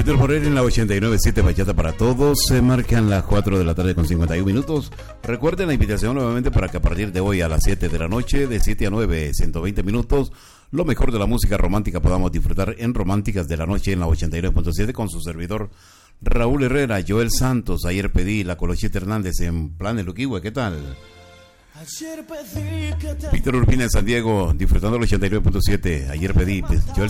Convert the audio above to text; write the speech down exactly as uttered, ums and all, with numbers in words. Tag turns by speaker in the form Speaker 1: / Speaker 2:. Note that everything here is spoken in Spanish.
Speaker 1: Víctor Morel en la ochenta y nueve punto siete, Bachata para Todos. Se marcan las cuatro de la tarde con cincuenta y un minutos. Recuerden la invitación nuevamente para que a partir de hoy a las siete de la noche, de siete a nueve, ciento veinte minutos, lo mejor de la música romántica podamos disfrutar en Románticas de la Noche en la ochenta y nueve punto siete con su servidor Raúl Herrera, Joel Santos. Ayer pedí la Colochita Hernández en Plan de Luquihue. ¿Qué tal? Víctor Urbina en San Diego, disfrutando el ochenta y nueve punto siete. Ayer pedí. Joel